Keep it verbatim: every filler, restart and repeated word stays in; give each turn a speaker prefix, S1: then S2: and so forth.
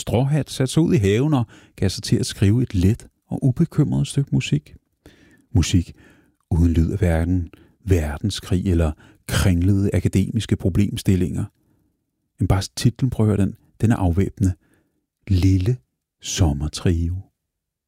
S1: stråhat satte sig ud i haven og gav sig til at skrive et let og ubekymret stykke musik. Musik uden lyd af hverken verdenskrig eller kringlede akademiske problemstillinger. Men bare titlen, prøv at høre den, den er afvæbnende. Lille sommertrio.